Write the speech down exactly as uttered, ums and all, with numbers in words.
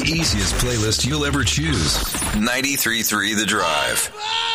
easiest playlist you'll ever choose. ninety-three point three The Drive.